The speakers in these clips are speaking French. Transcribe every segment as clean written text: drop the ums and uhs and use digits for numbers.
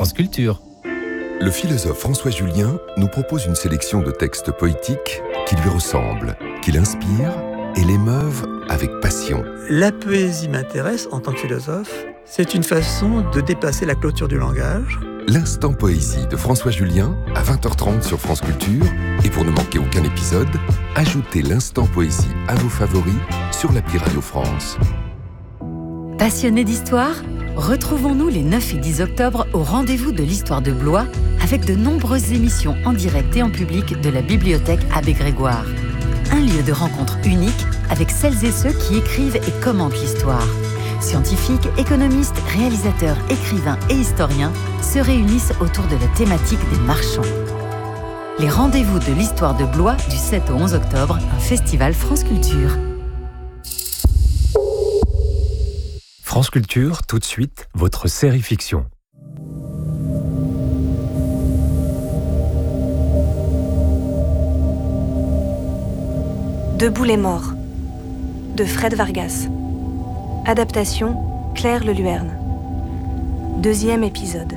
France Culture. Le philosophe François Julien nous propose une sélection de textes poétiques qui lui ressemblent, qui l'inspirent et l'émeuvent avec passion. La poésie m'intéresse en tant que philosophe. C'est une façon de dépasser la clôture du langage. L'Instant Poésie de François Julien à 20h30 sur France Culture. Et pour ne manquer aucun épisode, ajoutez l'Instant Poésie à vos favoris sur l'appli Radio France. Passionnés d'histoire ? Retrouvons-nous les 9 et 10 octobre au rendez-vous de l'histoire de Blois avec de nombreuses émissions en direct et en public de la bibliothèque Abbé Grégoire. Un lieu de rencontre unique avec celles et ceux qui écrivent et commentent l'histoire. Scientifiques, économistes, réalisateurs, écrivains et historiens se réunissent autour de la thématique des marchands. Les rendez-vous de l'histoire de Blois du 7 au 11 octobre, un festival France Culture. France Culture, tout de suite, votre série fiction. Debout les morts, de Fred Vargas. Adaptation, Claire Leluerne. 2e épisode.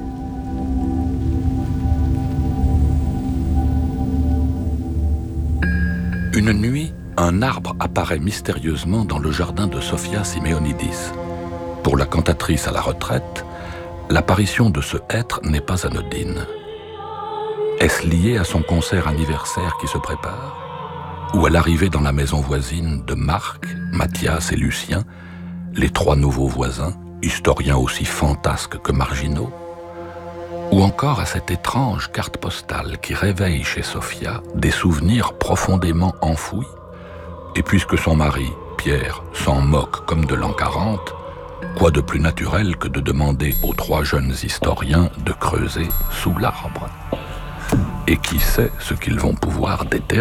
Une nuit, un arbre apparaît mystérieusement dans le jardin de Sophia Simeonidis. Pour la cantatrice à la retraite, l'apparition de ce être n'est pas anodine. Est-ce lié à son concert anniversaire qui se prépare ? Ou à l'arrivée dans la maison voisine de Marc, Mathias et Lucien, les 3 nouveaux voisins, historiens aussi fantasques que marginaux ? Ou encore à cette étrange carte postale qui réveille chez Sophia des souvenirs profondément enfouis ? Et puisque son mari, Pierre, s'en moque comme de l'an 40, quoi de plus naturel que de demander aux 3 jeunes historiens de creuser sous l'arbre ? Et qui sait ce qu'ils vont pouvoir déterrer ?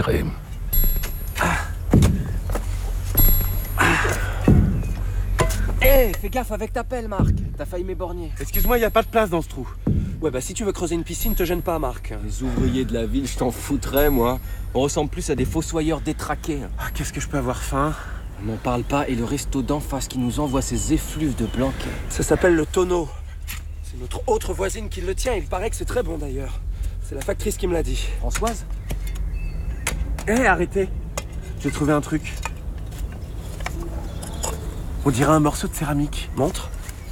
Fais gaffe avec ta pelle, Marc. T'as failli m'éborgner. Excuse-moi, y a pas de place dans ce trou. Ouais, bah si tu veux creuser une piscine, te gêne pas, Marc. Les ouvriers de la ville, je t'en foutrais, moi. On ressemble plus à des fossoyeurs détraqués. Ah, qu'est-ce que je peux avoir faim ? On n'en parle pas, et le resto d'en face qui nous envoie ses effluves de blanquet. Ça s'appelle le tonneau. C'est notre autre voisine qui le tient. Il paraît que c'est très bon, d'ailleurs. C'est la factrice qui me l'a dit. Françoise ? Arrêtez. J'ai trouvé un truc. On dirait un morceau de céramique. Montre.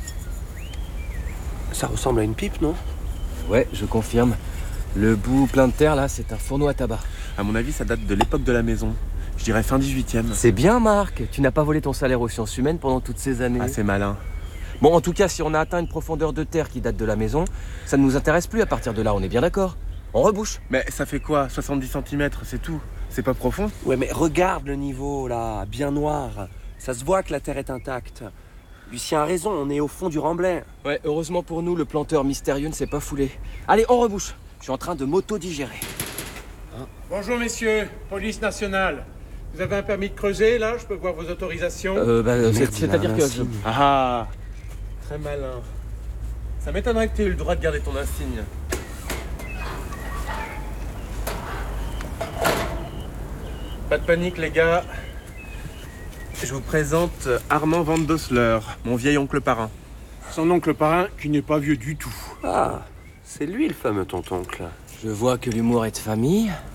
Ça ressemble à une pipe, non ? Ouais, je confirme. Le bout plein de terre, là, c'est un fourneau à tabac. À mon avis, ça date de l'époque de la maison. Je dirais fin 18e. C'est bien, Marc. Tu n'as pas volé ton salaire aux sciences humaines pendant toutes ces années. Ah, c'est malin. Bon, en tout cas, si on a atteint une profondeur de terre qui date de la maison, ça ne nous intéresse plus à partir de là, on est bien d'accord ? On rebouche. Mais ça fait quoi ? 70 cm, c'est tout. C'est pas profond ? Ouais, mais regarde le niveau, là, bien noir. Ça se voit que la terre est intacte. Lucien a raison, on est au fond du remblai. Ouais, heureusement pour nous, le planteur mystérieux ne s'est pas foulé. Allez, on rebouche. Je suis en train de m'auto-digérer. Bonjour messieurs, police nationale. Vous avez un permis de creuser, là ? Je peux voir vos autorisations ? C'est-à-dire que... Ah, très malin. Ça m'étonnerait que tu aies eu le droit de garder ton insigne. Pas de panique, les gars. Je vous présente Armand Van Dosler, mon vieil oncle parrain. Son oncle parrain qui n'est pas vieux du tout. Ah, c'est lui le fameux tontoncle. Je vois que l'humour est de famille.